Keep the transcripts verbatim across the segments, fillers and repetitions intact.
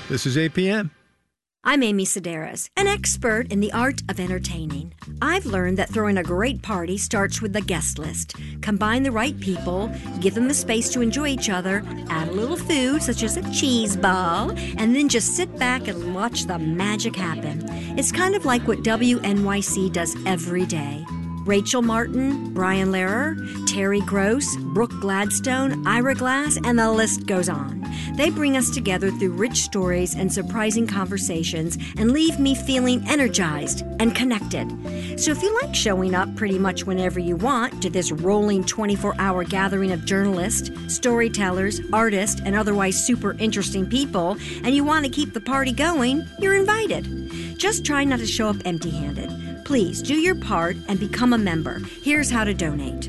This is A P M. I'm Amy Sedaris, an expert in the art of entertaining. I've learned that throwing a great party starts with the guest list. Combine the right people, give them the space to enjoy each other, add a little food such as a cheese ball, and then just sit back and watch the magic happen. It's kind of like what W N Y C does every day. Rachel Martin, Brian Lehrer, Terry Gross, Brooke Gladstone, Ira Glass, and the list goes on. They bring us together through rich stories and surprising conversations and leave me feeling energized and connected. So if you like showing up pretty much whenever you want to this rolling twenty-four hour gathering of journalists, storytellers, artists, and otherwise super interesting people, and you want to keep the party going, you're invited. Just try not to show up empty-handed. Please do your part and become a member. Here's how to donate.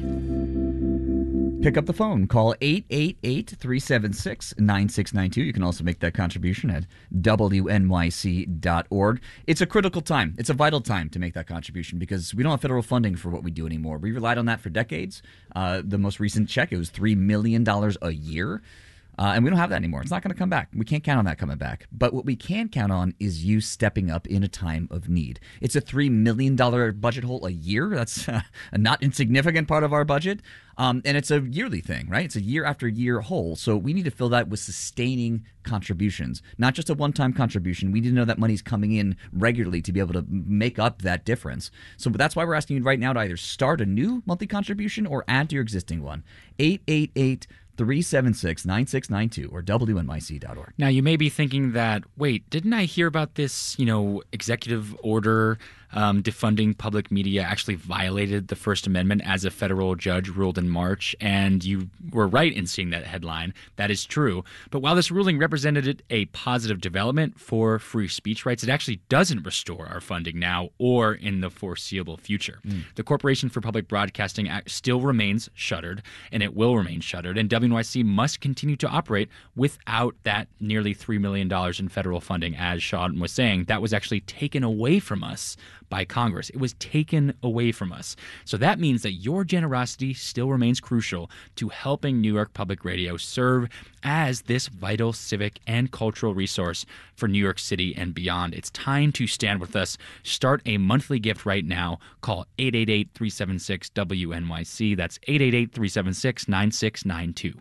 Pick up the phone. Call eight eight eight, three seven six, nine six nine two. You can also make that contribution at W N Y C dot org. It's a critical time. It's a vital time to make that contribution because we don't have federal funding for what we do anymore. We relied on that for decades. Uh, the most recent check, it was three million dollars a year. Uh, and we don't have that anymore. It's not going to come back. We can't count on that coming back. But what we can count on is you stepping up in a time of need. It's a three million dollars budget hole a year. That's uh, a not insignificant part of our budget. Um, and it's a yearly thing, right? It's a year after year hole. So we need to fill that with sustaining contributions, not just a one-time contribution. We need to know that money's coming in regularly to be able to make up that difference. So that's why we're asking you right now to either start a new monthly contribution or add to your existing one. eight eight eight, three seven six, nine six nine two or W N Y C dot org. Now, you may be thinking that, wait, didn't I hear about this, you know, executive order um, defunding public media actually violated the First Amendment as a federal judge ruled in March? And you were right in seeing that headline. That is true. But while this ruling represented a positive development for free speech rights, it actually doesn't restore our funding now or in the foreseeable future. Mm. The Corporation for Public Broadcasting Act still remains shuttered, and it will remain shuttered. And W N Y C must continue to operate without that nearly three million dollars in federal funding. As Sean was saying, that was actually taken away from us by Congress. It was taken away from us. So that means that your generosity still remains crucial to helping New York Public Radio serve as this vital civic and cultural resource for New York City and beyond. It's time to stand with us. Start a monthly gift right now. Call eight eight eight, three seven six, W N Y C. That's eight eight eight, three seven six, nine six nine two.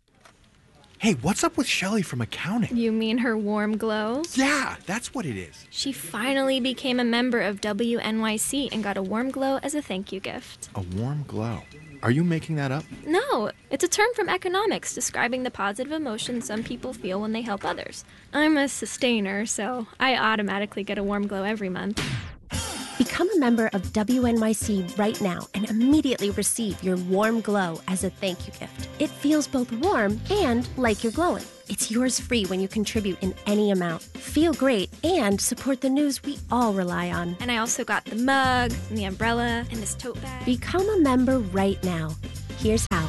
Hey, what's up with Shelly from accounting? You mean her warm glow? Yeah, that's what it is. She finally became a member of W N Y C and got a warm glow as a thank you gift. A warm glow? Are you making that up? No, it's a term from economics describing the positive emotions some people feel when they help others. I'm a sustainer, so I automatically get a warm glow every month. Become a member of W N Y C right now and immediately receive your warm glow as a thank you gift. It feels both warm and like you're glowing. It's yours free when you contribute in any amount. Feel great and support the news we all rely on. And I also got the mug and the umbrella and this tote bag. Become a member right now. Here's how.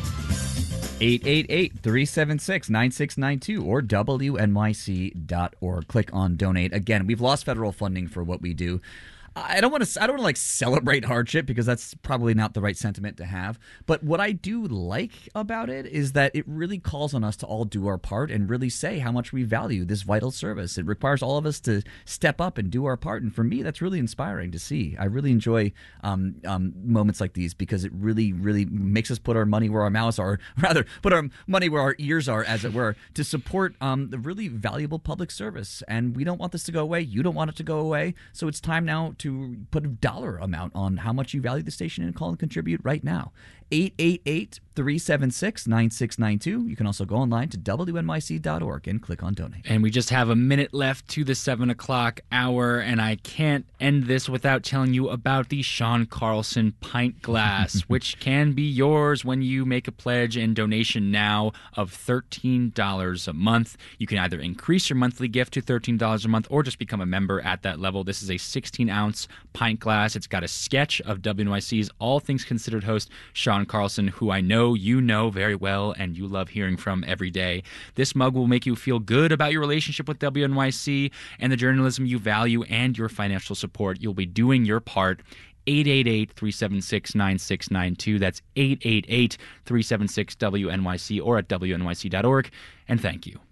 eight eight eight, three seven six, nine six nine two or W N Y C dot org. Click on donate. Again, we've lost federal funding for what we do. I don't want to. I don't want to like celebrate hardship because that's probably not the right sentiment to have. But what I do like about it is that it really calls on us to all do our part and really say how much we value this vital service. It requires all of us to step up and do our part. And for me, that's really inspiring to see. I really enjoy um, um, moments like these because it really, really makes us put our money where our mouths are, rather put our money where our ears are, as it were, to support um, the really valuable public service. And we don't want this to go away. You don't want it to go away. So it's time now to put a dollar amount on how much you value the station and call and contribute right now. eight eight eight, three seven six, nine six nine two. You can also go online to W N Y C dot org and click on donate. And we just have a minute left to the seven o'clock hour, and I can't end this without telling you about the Sean Carlson pint glass, which can be yours when you make a pledge and donation now of thirteen dollars a month. You can either increase your monthly gift to thirteen dollars a month or just become a member at that level. This is a sixteen ounce pint glass. It's got a sketch of W N Y C's All Things Considered host, Sean Carlson, who I know you know very well and you love hearing from every day. This mug will make you feel good about your relationship with W N Y C and the journalism you value and your financial support. You'll be doing your part. eight eight eight, three seven six, nine six nine two. That's eight eight eight, three seven six, W N Y C or at W N Y C dot org. And thank you.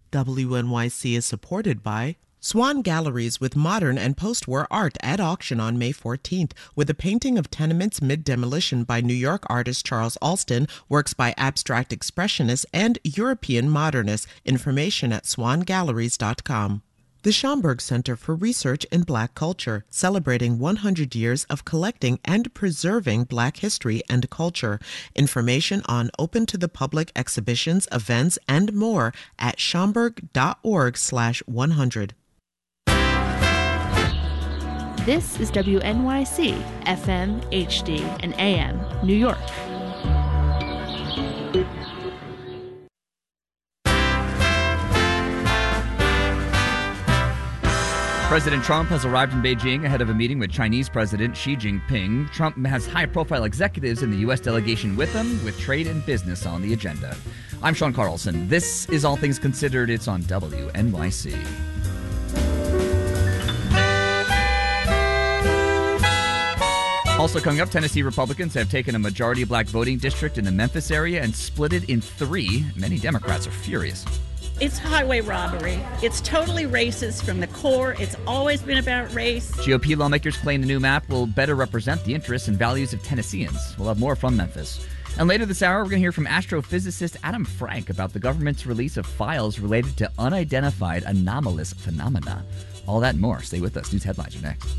W N Y C is supported by Swan Galleries with modern and post-war art at auction on May fourteenth, with a painting of tenements mid-demolition by New York artist Charles Alston, works by abstract expressionists and European modernists. Information at swan galleries dot com. The Schomburg Center for Research in Black Culture, celebrating one hundred years of collecting and preserving Black history and culture. Information on open-to-the-public exhibitions, events, and more at schomburg.org slash 100. This is W N Y C, F M, H D, and A M, New York. President Trump has arrived in Beijing ahead of a meeting with Chinese President Xi Jinping. Trump has high-profile executives in the U S delegation with him, with trade and business on the agenda. I'm Sean Carlson. This is All Things Considered. It's on W N Y C. Also coming up, Tennessee Republicans have taken a majority black voting district in the Memphis area and split it in three. Many Democrats are furious. It's highway robbery. It's totally racist from the core. It's always been about race. G O P lawmakers claim the new map will better represent the interests and values of Tennesseans. We'll have more from Memphis. And later this hour, we're going to hear from astrophysicist Adam Frank about the government's release of files related to unidentified anomalous phenomena. All that and more. Stay with us. News headlines are next.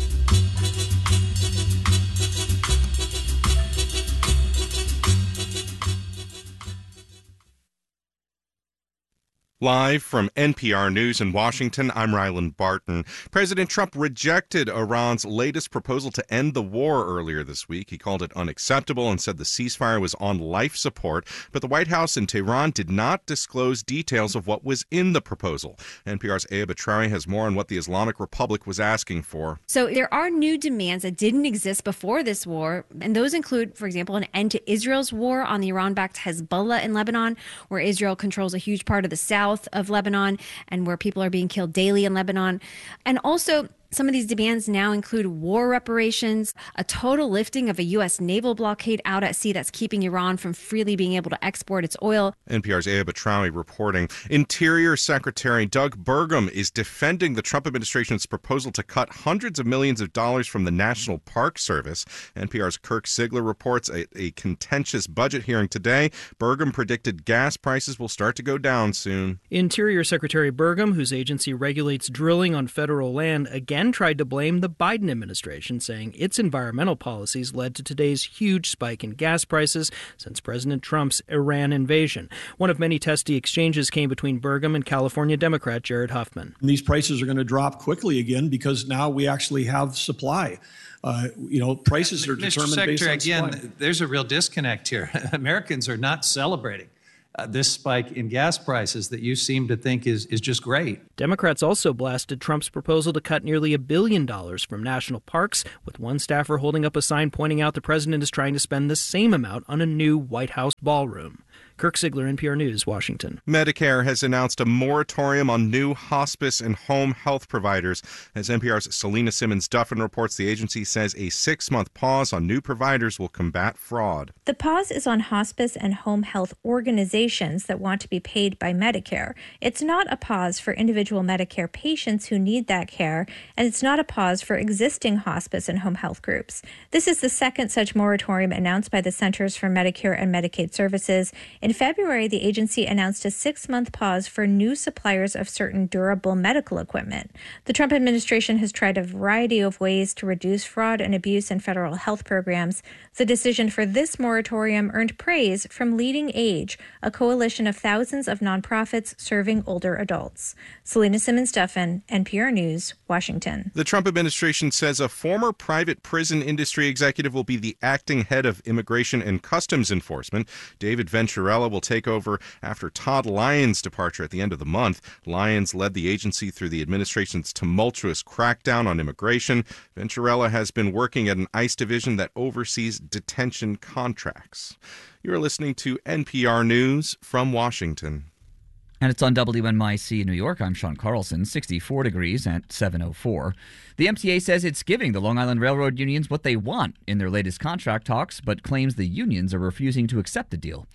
Live from N P R News in Washington, I'm Ryland Barton. President Trump rejected Iran's latest proposal to end the war earlier this week. He called it unacceptable and said the ceasefire was on life support. But the White House in Tehran did not disclose details of what was in the proposal. N P R's Aya Batrawi has more on what the Islamic Republic was asking for. So there are new demands that didn't exist before this war, and those include, for example, an end to Israel's war on the Iran-backed Hezbollah in Lebanon, where Israel controls a huge part of the south of Lebanon and where people are being killed daily in Lebanon. And also, some of these demands now include war reparations, a total lifting of a U S naval blockade out at sea that's keeping Iran from freely being able to export its oil. N P R's Aya Batrawi reporting. Interior Secretary Doug Burgum is defending the Trump administration's proposal to cut hundreds of millions of dollars from the National Park Service. N P R's Kirk Sigler reports a, a contentious budget hearing today. Burgum predicted gas prices will start to go down soon. Interior Secretary Burgum, whose agency regulates drilling on federal land, again tried to blame the Biden administration, saying its environmental policies led to today's huge spike in gas prices since President Trump's Iran invasion. One of many testy exchanges came between Burgum and California Democrat Jared Huffman. These prices are going to drop quickly again because now we actually have supply. Uh, you know, prices are Mister determined based on Secretary, supply. again, there's a real disconnect here. Americans are not celebrating Uh, this spike in gas prices that you seem to think is, is just great. Democrats also blasted Trump's proposal to cut nearly a billion dollars from national parks, with one staffer holding up a sign pointing out the president is trying to spend the same amount on a new White House ballroom. Kirk Sigler, N P R News, Washington. Medicare has announced a moratorium on new hospice and home health providers. As N P R's Selena Simmons-Duffin reports, the agency says a six-month pause on new providers will combat fraud. The pause is on hospice and home health organizations that want to be paid by Medicare. It's not a pause for individual Medicare patients who need that care, and it's not a pause for existing hospice and home health groups. This is the second such moratorium announced by the Centers for Medicare and Medicaid Services. In February, the agency announced a six-month pause for new suppliers of certain durable medical equipment. The Trump administration has tried a variety of ways to reduce fraud and abuse in federal health programs. The decision for this moratorium earned praise from Leading Age, a coalition of thousands of nonprofits serving older adults. Selena Simmons-Duffin, N P R News, Washington. The Trump administration says a former private prison industry executive will be the acting head of Immigration and Customs Enforcement. David Venturella will take over after Todd Lyons' departure at the end of the month. Lyons led the agency through the administration's tumultuous crackdown on immigration. Venturella has been working at an ICE division that oversees detention contracts. You're listening to N P R News from Washington. And it's on W N Y C in New York. I'm Sean Carlson, sixty-four degrees at seven oh four. The M T A says it's giving the Long Island Railroad unions what they want in their latest contract talks, but claims the unions are refusing to accept the deal.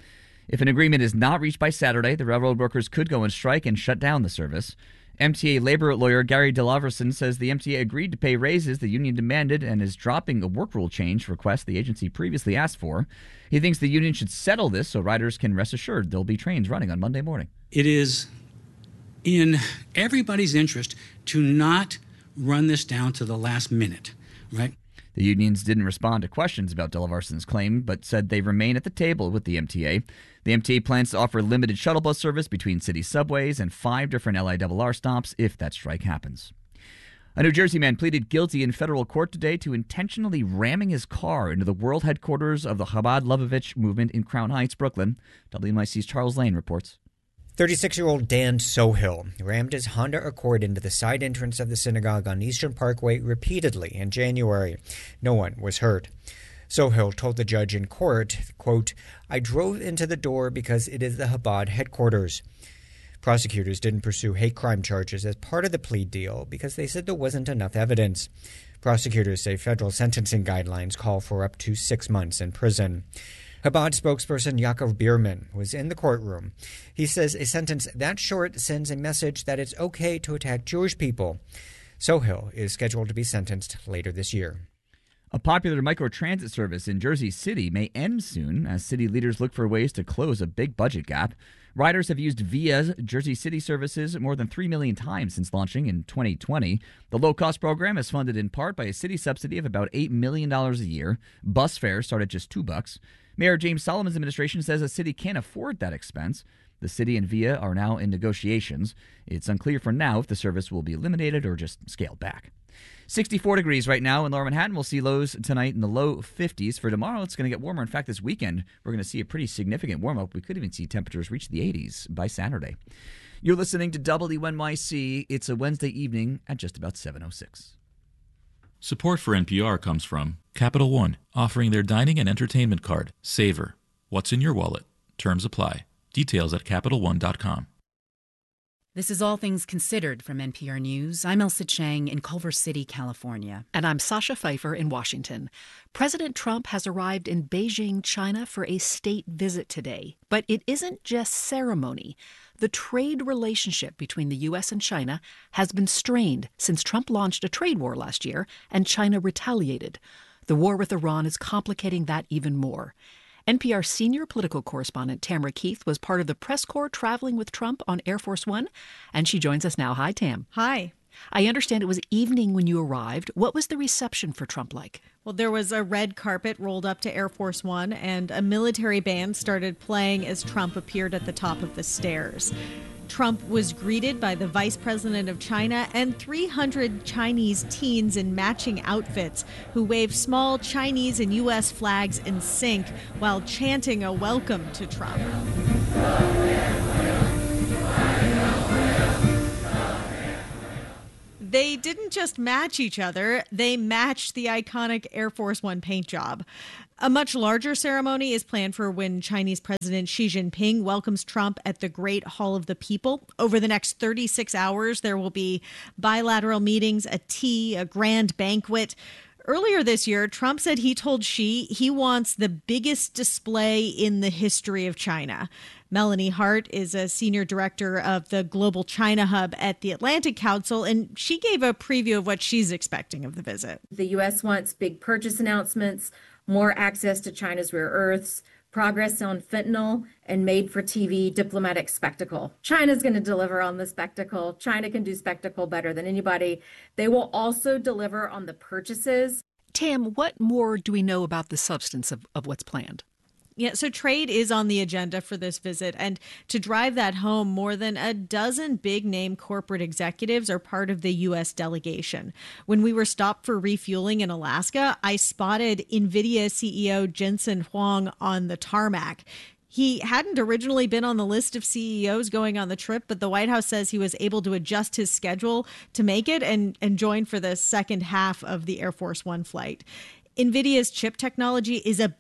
If an agreement is not reached by Saturday, the railroad workers could go on strike and shut down the service. M T A labor lawyer Gary DeLaverson says the M T A agreed to pay raises the union demanded and is dropping a work rule change request the agency previously asked for. He thinks the union should settle this so riders can rest assured there'll be trains running on Monday morning. It is in everybody's interest to not run this down to the last minute, right? The unions didn't respond to questions about DeLaverson's claim, but said they remain at the table with the M T A. The M T A plans to offer limited shuttle bus service between city subways and five different L I R R stops if that strike happens. A New Jersey man pleaded guilty in federal court today to intentionally ramming his car into the world headquarters of the Chabad Lubavitch movement in Crown Heights, Brooklyn. W N Y C's Charles Lane reports. thirty-six-year-old Dan Sohill rammed his Honda Accord into the side entrance of the synagogue on Eastern Parkway repeatedly in January. No one was hurt. Sohill told the judge in court, quote, "I drove into the door because it is the Chabad headquarters." Prosecutors didn't pursue hate crime charges as part of the plea deal because they said there wasn't enough evidence. Prosecutors say federal sentencing guidelines call for up to six months in prison. Chabad spokesperson Yaakov Bierman was in the courtroom. He says a sentence that short sends a message that it's okay to attack Jewish people. Sohill is scheduled to be sentenced later this year. A popular microtransit service in Jersey City may end soon as city leaders look for ways to close a big budget gap. Riders have used Via's Jersey City services more than three million times since launching in twenty twenty. The low-cost program is funded in part by a city subsidy of about eight million dollars a year. Bus fares start at just two bucks. Mayor James Solomon's administration says the city can't afford that expense. The city and Via are now in negotiations. It's unclear for now if the service will be eliminated or just scaled back. sixty-four degrees right now in Lower Manhattan. We'll see lows tonight in the low fifties. For tomorrow, it's going to get warmer. In fact, this weekend, we're going to see a pretty significant warm-up. We could even see temperatures reach the eighties by Saturday. You're listening to W N Y C. It's a Wednesday evening at just about seven oh six. Support for N P R comes from Capital One, offering their dining and entertainment card, Savor. What's in your wallet? Terms apply. Details at Capital One dot com. This is All Things Considered from N P R News. I'm Elsa Chang in Culver City, California. And I'm Sasha Pfeiffer in Washington. President Trump has arrived in Beijing, China for a state visit today. But it isn't just ceremony. The trade relationship between the U S and China has been strained since Trump launched a trade war last year and China retaliated. The war with Iran is complicating that even more. N P R senior political correspondent Tamara Keith was part of the press corps traveling with Trump on Air Force One, and she joins us now. Hi, Tam. Hi. I understand it was evening when you arrived. What was the reception for Trump like? Well, there was a red carpet rolled up to Air Force One, and a military band started playing as Trump appeared at the top of the stairs. Trump was greeted by the vice president of China and three hundred Chinese teens in matching outfits who waved small Chinese and U S flags in sync while chanting a welcome to Trump. They didn't just match each other, they matched the iconic Air Force One paint job. A much larger ceremony is planned for when Chinese President Xi Jinping welcomes Trump at the Great Hall of the People. Over the next thirty-six hours, there will be bilateral meetings, a tea, a grand banquet. Earlier this year, Trump said he told Xi he wants the biggest display in the history of China. Melanie Hart is a senior director of the Global China Hub at the Atlantic Council, and she gave a preview of what she's expecting of the visit. The U S wants big purchase announcements, more access to China's rare earths, progress on fentanyl, and made-for-T V diplomatic spectacle. China's going to deliver on the spectacle. China can do spectacle better than anybody. They will also deliver on the purchases. Tam, what more do we know about the substance of, of what's planned? Yeah, so trade is on the agenda for this visit. And to drive that home, more than a dozen big-name corporate executives are part of the U S delegation. When we were stopped for refueling in Alaska, I spotted NVIDIA C E O Jensen Huang on the tarmac. He hadn't originally been on the list of C E Os going on the trip, but the White House says he was able to adjust his schedule to make it and, and join for the second half of the Air Force One flight. NVIDIA's chip technology is a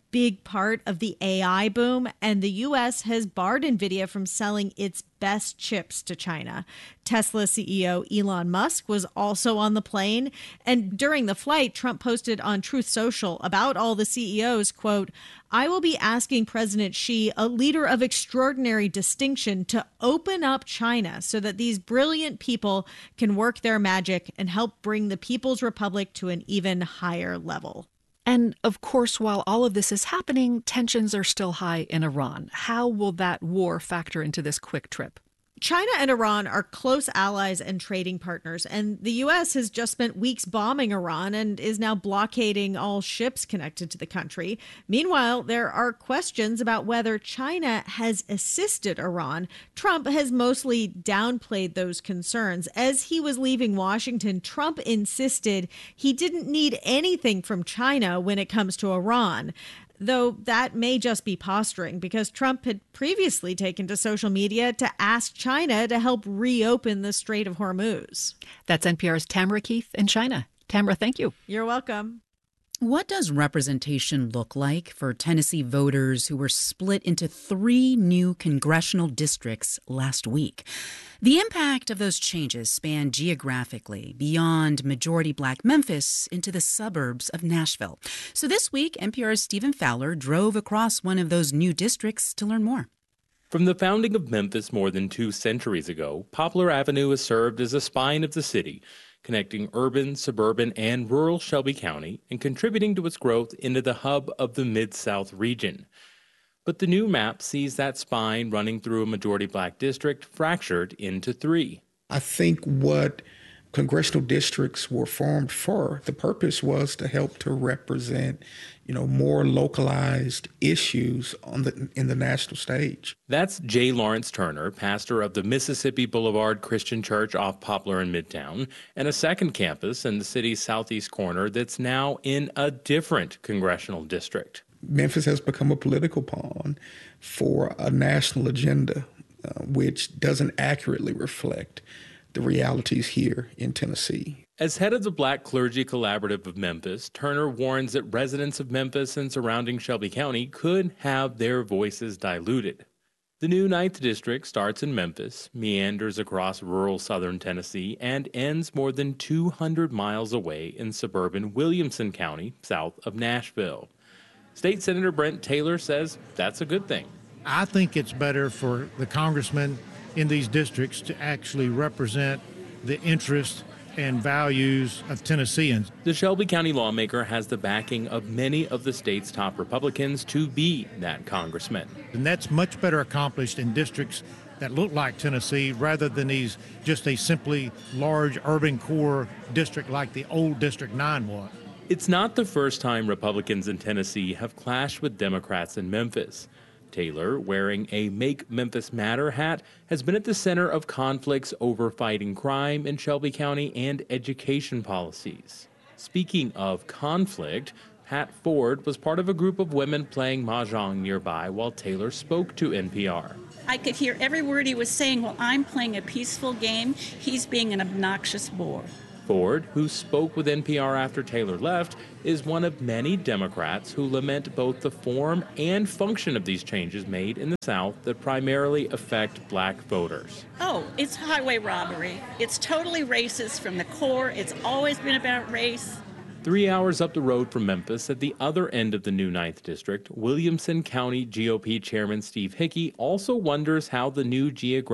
big part of the A I boom, and the U S has barred NVIDIA from selling its best chips to China. Tesla C E O Elon Musk was also on the plane, and during the flight, Trump posted on Truth Social about all the C E Os, quote, "I will be asking President Xi, a leader of extraordinary distinction, to open up China so that these brilliant people can work their magic and help bring the People's Republic to an even higher level." And of course, while all of this is happening, tensions are still high in Iran. How will that war factor into this quick trip? China and Iran are close allies and trading partners, and the U S has just spent weeks bombing Iran and is now blockading all ships connected to the country. Meanwhile, there are questions about whether China has assisted Iran. Trump has mostly downplayed those concerns. As he was leaving Washington, Trump insisted he didn't need anything from China when it comes to Iran. Though that may just be posturing, because Trump had previously taken to social media to ask China to help reopen the Strait of Hormuz. That's N P R's Tamara Keith in China. Tamara, thank you. You're welcome. What does representation look like for Tennessee voters who were split into three new congressional districts last week? The impact of those changes span geographically beyond majority black Memphis into the suburbs of Nashville. So this week, N P R's Stephen Fowler drove across one of those new districts to learn more. From the founding of Memphis more than two centuries ago, Poplar Avenue has served as a spine of the city, connecting urban, suburban, and rural Shelby County and contributing to its growth into the hub of the Mid-South region. But the new map sees that spine running through a majority black district fractured into three. I think what congressional districts were formed for, the purpose was to help to represent, you know, more localized issues on the in the national stage. That's J. Lawrence Turner, pastor of the Mississippi Boulevard Christian Church off Poplar in Midtown, and a second campus in the city's southeast corner that's now in a different congressional district. Memphis has become a political pawn for a national agenda, uh, which doesn't accurately reflect the realities here in Tennessee. As head of the Black Clergy Collaborative of Memphis, Turner warns that residents of Memphis and surrounding Shelby County could have their voices diluted. The new ninth District starts in Memphis, meanders across rural southern Tennessee, and ends more than two hundred miles away in suburban Williamson County, south of Nashville. State Senator Brent Taylor says that's a good thing. I think it's better for the congressmen in these districts to actually represent the interests and values of Tennesseans. The Shelby County lawmaker has the backing of many of the state's top Republicans to be that congressman. And that's much better accomplished in districts that look like Tennessee rather than these just a simply large urban core district like the old District nine was. It's not the first time Republicans in Tennessee have clashed with Democrats in Memphis. Taylor, wearing a Make Memphis Matter hat, has been at the center of conflicts over fighting crime in Shelby County and education policies. Speaking of conflict, Pat Ford was part of a group of women playing mahjong nearby while Taylor spoke to N P R. I could hear every word he was saying. While I'm playing a peaceful game, he's being an obnoxious bore. Ford, who spoke with N P R after Taylor left, is one of many Democrats who lament both the form and function of these changes made in the South that primarily affect black voters. Oh, it's highway robbery. It's totally racist from the core. It's always been about race. Three hours up the road from Memphis, at the other end of the new ninth District, Williamson County G O P Chairman Steve Hickey also wonders how the new geographic